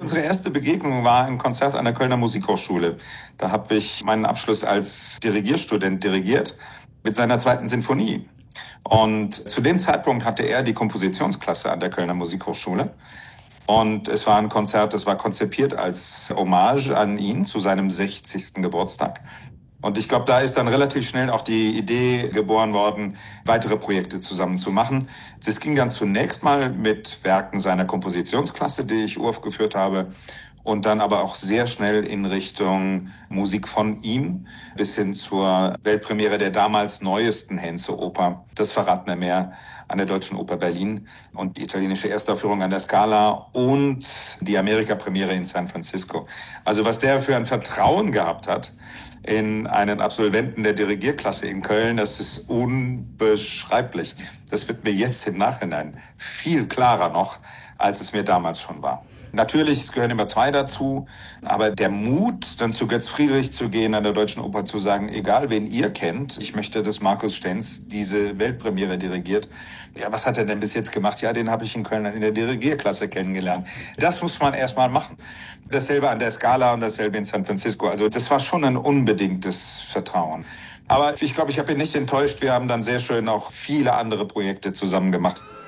Unsere erste Begegnung war ein Konzert an der Kölner Musikhochschule. Da habe ich meinen Abschluss als Dirigierstudent dirigiert mit seiner zweiten Sinfonie. Und zu dem Zeitpunkt hatte er die Kompositionsklasse an der Kölner Musikhochschule. Und es war ein Konzert, das war konzipiert als Hommage an ihn zu seinem 60. Geburtstag. Und ich glaube, da ist dann relativ schnell auch die Idee geboren worden, weitere Projekte zusammen zu machen. Es ging dann zunächst mal mit Werken seiner Kompositionsklasse, die ich uraufgeführt habe, und dann aber auch sehr schnell in Richtung Musik von ihm bis hin zur Weltpremiere der damals neuesten Henze-Oper, Das verraten wir mehr, an der Deutschen Oper Berlin und die italienische Erstaufführung an der Scala und die Amerika-Premiere in San Francisco. Also was der für ein Vertrauen gehabt hat in einen Absolventen der Dirigierklasse in Köln, das ist unbeschreiblich. Das wird mir jetzt im Nachhinein viel klarer noch, als es mir damals schon war. Natürlich, es gehören immer zwei dazu, aber der Mut, dann zu Götz Friedrich zu gehen, an der Deutschen Oper zu sagen, egal wen ihr kennt, ich möchte, dass Markus Stenz diese Weltpremiere dirigiert. Ja, was hat er denn bis jetzt gemacht? Ja, den habe ich in Köln in der Dirigierklasse kennengelernt. Das muss man erstmal machen. Dasselbe an der Scala und dasselbe in San Francisco. Also das war schon ein unbedingtes Vertrauen. Aber ich glaube, ich habe ihn nicht enttäuscht. Wir haben dann sehr schön auch viele andere Projekte zusammen gemacht.